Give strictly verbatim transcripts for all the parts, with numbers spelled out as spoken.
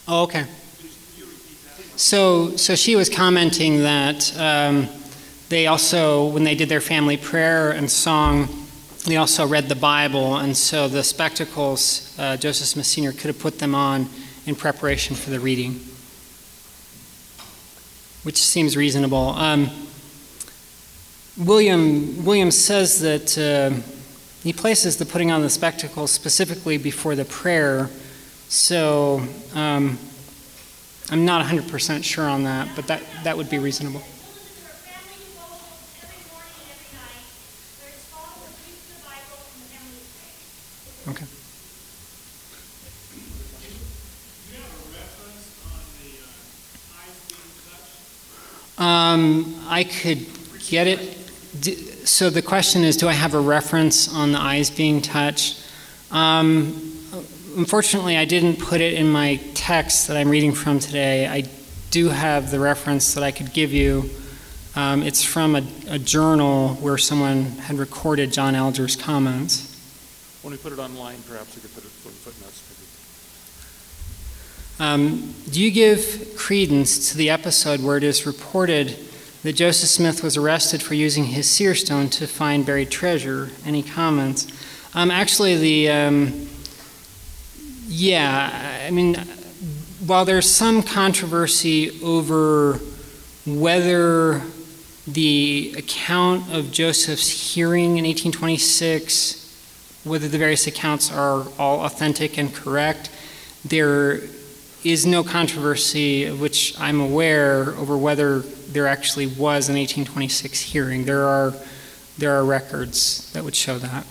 Oh, okay. So, so she was commenting that um, they also, when they did their family prayer and song, they also read the Bible, and so the spectacles, uh, Joseph Smith Senior could have put them on in preparation for the reading, which seems reasonable. Um, William William says that uh, he places the putting on the spectacles specifically before the prayer, so um, I'm not one hundred percent sure on that, but that, that would be reasonable. Okay. Um, I could get it. So the question is, do I have a reference on the eyes being touched? Um, unfortunately, I didn't put it in my text that I'm reading from today. I do have the reference that I could give you. Um, it's from a, a journal where someone had recorded John Alger's comments. When we put it online, perhaps we could put it for footnotes. Um, do you give credence to the episode where it is reported that Joseph Smith was arrested for using his seer stone to find buried treasure? Any comments? Um, actually, the um, yeah, I mean, while there's some controversy over whether the account of Joseph's hearing in eighteen twenty-six, whether the various accounts are all authentic and correct, there is no controversy of which I'm aware over whether there actually was an eighteen twenty-six hearing. There are there are records that would show that.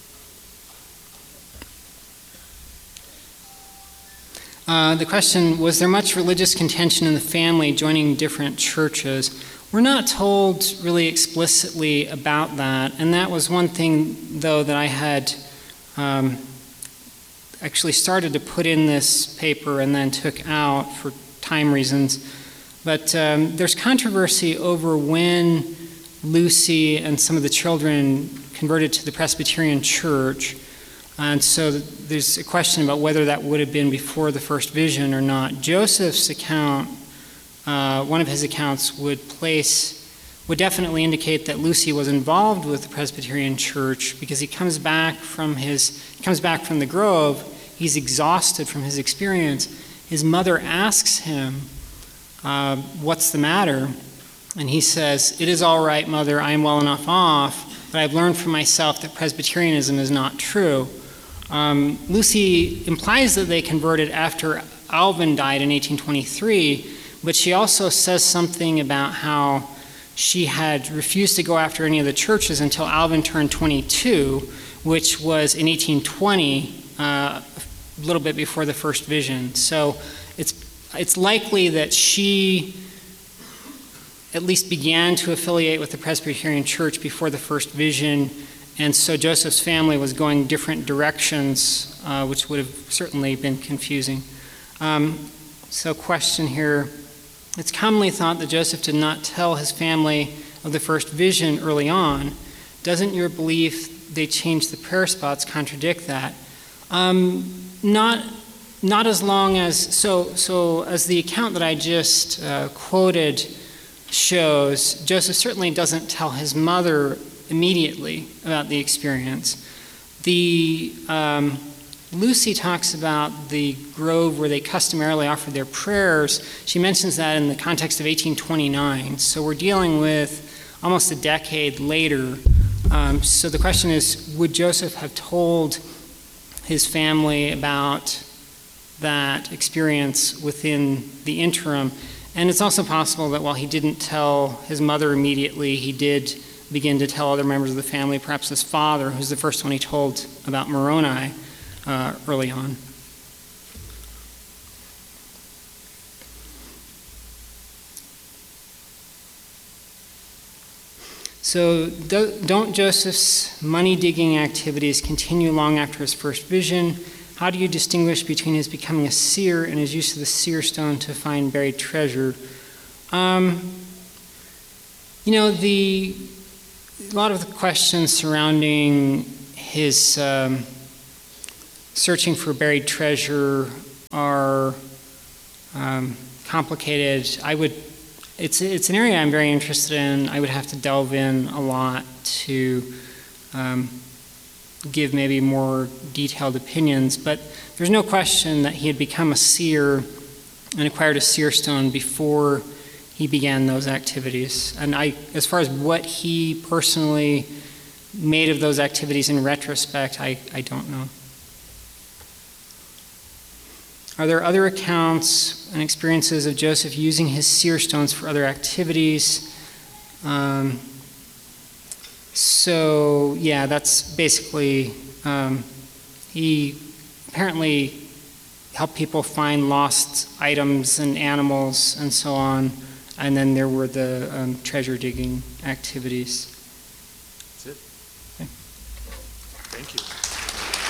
Uh, the question, was there much religious contention in the family joining different churches? We're not told really explicitly about that, and that was one thing, though, that I had um, actually started to put in this paper and then took out for time reasons. But um, there's controversy over when Lucy and some of the children converted to the Presbyterian Church. And so there's a question about whether that would have been before the first vision or not. Joseph's account, uh, one of his accounts would place, would definitely indicate that Lucy was involved with the Presbyterian Church because he comes back from his, he comes back from the Grove. He's exhausted from his experience. His mother asks him, uh, what's the matter? And he says, "It is all right, Mother, I am well enough off, but I've learned for myself that Presbyterianism is not true." Um, Lucy implies that they converted after Alvin died in eighteen twenty-three, but she also says something about how she had refused to go after any of the churches until Alvin turned twenty-two, which was in eighteen twenty, uh, a little bit before the first vision. So it's it's likely that she at least began to affiliate with the Presbyterian Church before the first vision, and so Joseph's family was going different directions, uh, which would have certainly been confusing. Um, so question here, it's commonly thought that Joseph did not tell his family of the first vision early on. Doesn't your belief they changed the prayer spots contradict that? Um, not not as long as, so, so as the account that I just uh, quoted shows, Joseph certainly doesn't tell his mother immediately about the experience. The um, Lucy talks about the grove where they customarily offer their prayers. She mentions that in the context of eighteen twenty-nine. So we're dealing with almost a decade later. Um, so the question is, would Joseph have told his family about that experience within the interim? And it's also possible that while he didn't tell his mother immediately, he did begin to tell other members of the family, perhaps his father, who's the first one he told about Moroni uh, early on. So don't Joseph's money-digging activities continue long after his first vision? How do you distinguish between his becoming a seer and his use of the seer stone to find buried treasure? Um, you know, the a lot of the questions surrounding his um, searching for buried treasure are um, complicated. I would, it's, it's an area I'm very interested in. I would have to delve in a lot to um, give maybe more detailed opinions, but there's no question that he had become a seer and acquired a seer stone before he began those activities. And I, as far as what he personally made of those activities in retrospect, I, I don't know. Are there other accounts and experiences of Joseph using his seer stones for other activities? Um, so, yeah, that's basically, um, he apparently helped people find lost items and animals and so on. And then there were the um, treasure digging activities. That's it. Okay. Thank you.